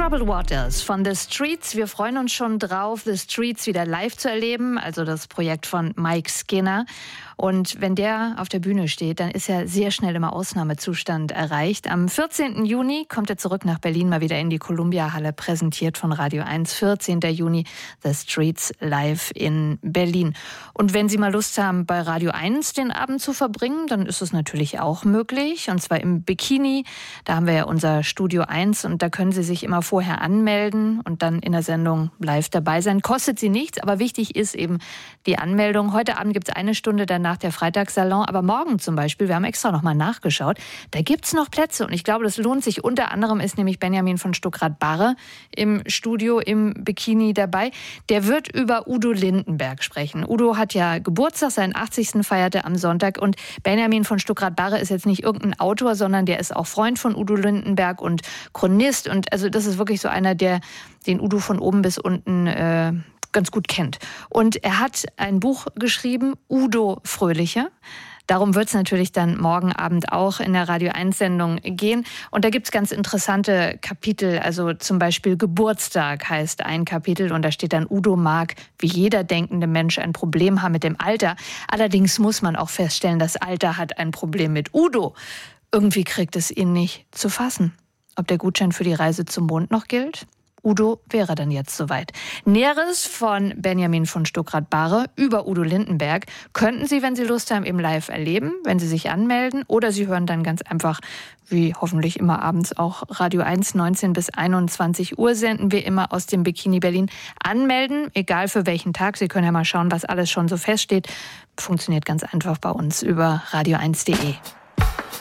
Troubled Waters von The Streets. Wir freuen uns schon drauf, The Streets wieder live zu erleben, also das Projekt von Mike Skinner. Und wenn der auf der Bühne steht, dann ist ja sehr schnell immer Ausnahmezustand erreicht. Am 14. Juni kommt er zurück nach Berlin, mal wieder in die Columbia-Halle, präsentiert von Radio 1. 14. Juni, The Streets live in Berlin. Und wenn Sie mal Lust haben, bei Radio 1 den Abend zu verbringen, dann ist es natürlich auch möglich. Und zwar im Bikini. Da haben wir ja unser Studio 1 und da können Sie sich immer vorher anmelden und dann in der Sendung live dabei sein. Kostet Sie nichts, aber wichtig ist eben die Anmeldung. Heute Abend gibt es eine Stunde danach der Freitagssalon, aber morgen zum Beispiel, wir haben extra nochmal nachgeschaut, da gibt es noch Plätze und ich glaube, das lohnt sich. Unter anderem ist nämlich Benjamin von Stuckrad-Barre im Studio im Bikini dabei. Der wird über Udo Lindenberg sprechen. Udo hat ja Geburtstag, seinen 80. feierte am Sonntag und Benjamin von Stuckrad-Barre ist jetzt nicht irgendein Autor, sondern der ist auch Freund von Udo Lindenberg und Chronist und also das ist wirklich so einer, der den Udo von oben bis unten ganz gut kennt. Und er hat ein Buch geschrieben, Udo Fröhliche. Darum wird es natürlich dann morgen Abend auch in der Radio 1-Sendung gehen. Und da gibt es ganz interessante Kapitel. Also zum Beispiel Geburtstag heißt ein Kapitel. Und da steht dann, Udo mag wie jeder denkende Mensch ein Problem haben mit dem Alter. Allerdings muss man auch feststellen, das Alter hat ein Problem mit Udo. Irgendwie kriegt es ihn nicht zu fassen. Ob der Gutschein für die Reise zum Mond noch gilt? Udo wäre dann jetzt soweit. Näheres von Benjamin von Stuckrad-Barre über Udo Lindenberg könnten Sie, wenn Sie Lust haben, eben live erleben, wenn Sie sich anmelden. Oder Sie hören dann ganz einfach, wie hoffentlich immer abends auch Radio 1, 19 bis 21 Uhr senden wir immer aus dem Bikini Berlin. Anmelden, egal für welchen Tag. Sie können ja mal schauen, was alles schon so feststeht. Funktioniert ganz einfach bei uns über radio1.de.